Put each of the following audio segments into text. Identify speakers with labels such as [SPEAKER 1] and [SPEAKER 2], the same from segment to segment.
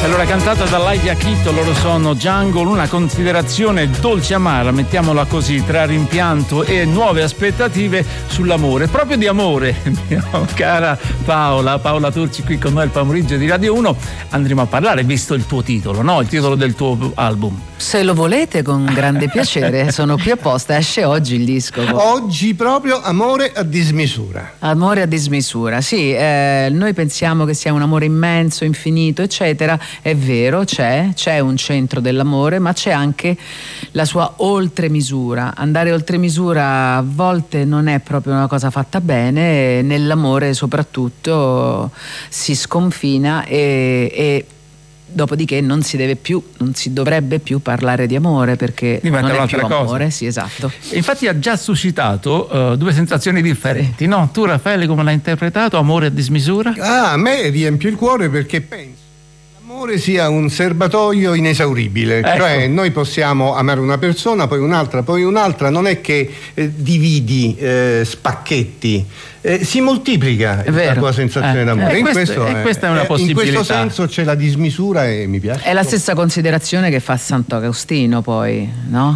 [SPEAKER 1] Allora, cantata da Light Achito, loro sono Jungle, una considerazione dolce amara, mettiamola così, tra rimpianto e nuove aspettative sull'amore, proprio di amore. Cara Paola Turci qui con noi al pomeriggio di Radio 1, andremo a parlare, visto il tuo titolo, no? Il titolo del tuo album.
[SPEAKER 2] Se lo volete, con grande piacere, sono qui apposta, esce oggi il disco.
[SPEAKER 3] Oggi proprio Amore a dismisura.
[SPEAKER 2] Amore a dismisura, sì, noi pensiamo che sia un amore immenso, infinito, eccetera. È vero, c'è un centro dell'amore, ma c'è anche la sua oltremisura. Andare oltremisura a volte non è proprio una cosa fatta bene, e nell'amore soprattutto si sconfina e dopodiché non si dovrebbe più parlare di amore, perché
[SPEAKER 1] diventa
[SPEAKER 2] non è
[SPEAKER 1] un'altra
[SPEAKER 2] più amore,
[SPEAKER 1] cosa.
[SPEAKER 2] sì, esatto.
[SPEAKER 1] E infatti ha già suscitato due sensazioni differenti, no? Tu, Raffaele, come l'hai interpretato? Amore a dismisura?
[SPEAKER 3] A me riempie il cuore perché penso che l'amore sia un serbatoio inesauribile,
[SPEAKER 1] Ecco.
[SPEAKER 3] Cioè noi possiamo amare una persona, poi un'altra, non è che dividi, spacchetti, si moltiplica la tua sensazione d'amore.
[SPEAKER 1] Questa è una possibilità.
[SPEAKER 3] In questo senso c'è la dismisura e mi piace.
[SPEAKER 2] È la stessa considerazione che fa Sant'Agostino, poi, no?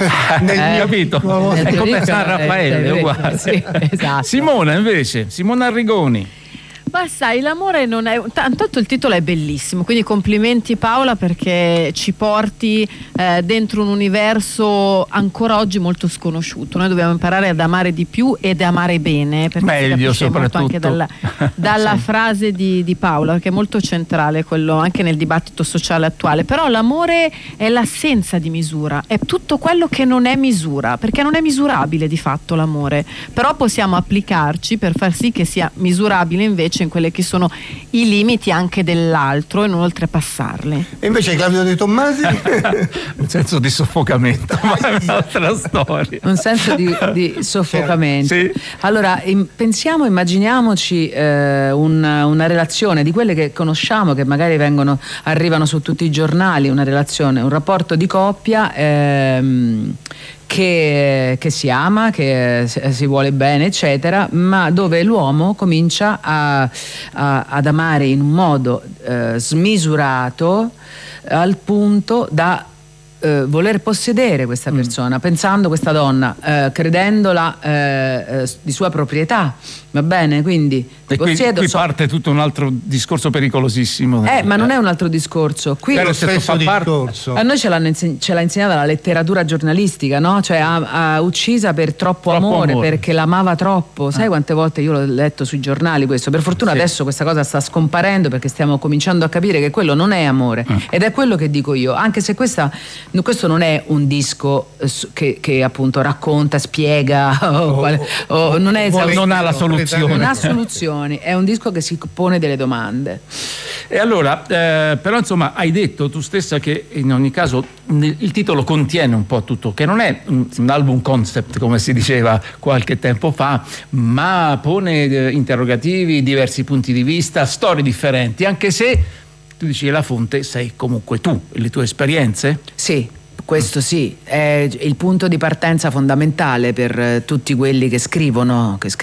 [SPEAKER 1] Capito? È come San Raffaele, è uguale.
[SPEAKER 2] Sì, esatto.
[SPEAKER 1] Simona invece, Simona Arrigoni.
[SPEAKER 4] Ma sai, l'amore non è. Tanto il titolo è bellissimo, quindi complimenti Paola, perché ci porti dentro un universo ancora oggi molto sconosciuto. Noi dobbiamo imparare ad amare di più ed amare bene, perché
[SPEAKER 1] meglio
[SPEAKER 4] si capisce molto anche
[SPEAKER 1] soprattutto
[SPEAKER 4] dalla
[SPEAKER 1] sì.
[SPEAKER 4] frase di Paola, perché è molto centrale quello anche nel dibattito sociale attuale. Però l'amore è l'assenza di misura, è tutto quello che non è misura, perché non è misurabile di fatto l'amore, però possiamo applicarci per far sì che sia misurabile invece in quelli che sono i limiti anche dell'altro e non oltrepassarli.
[SPEAKER 3] E invece Claudio De Tommasi?
[SPEAKER 1] Un senso di soffocamento, ma è un'altra storia.
[SPEAKER 2] Un senso di soffocamento.
[SPEAKER 1] Sì.
[SPEAKER 2] Allora, immaginiamoci una relazione di quelle che conosciamo, che magari arrivano su tutti i giornali, una relazione, un rapporto di coppia che si ama, che si vuole bene, eccetera, ma dove l'uomo comincia ad amare in un modo smisurato, al punto da voler possedere questa persona, pensando questa donna, credendola di sua proprietà, va bene? Quindi
[SPEAKER 1] qui parte tutto un altro discorso pericolosissimo.
[SPEAKER 2] Ma non è un altro discorso. Qui
[SPEAKER 3] lo stesso discorso.
[SPEAKER 2] A noi ce l'ha insegnata la letteratura giornalistica, no? Cioè ha uccisa per troppo amore, perché l'amava troppo. Sai quante volte io l'ho letto sui giornali questo? Per fortuna adesso questa cosa sta scomparendo, perché stiamo cominciando a capire che quello non è amore. Ed è quello che dico io, anche se questo non è un disco che appunto racconta, spiega non ha la soluzione. Non ha soluzioni, è un disco che si pone delle domande.
[SPEAKER 1] E allora, però insomma, hai detto tu stessa che in ogni caso il titolo contiene un po' tutto, che non è un album concept come si diceva qualche tempo fa, ma pone interrogativi, diversi punti di vista, storie differenti, anche se tu dici che la fonte sei comunque tu, le tue esperienze?
[SPEAKER 2] Sì. Questo sì, è il punto di partenza fondamentale per tutti quelli che scrivono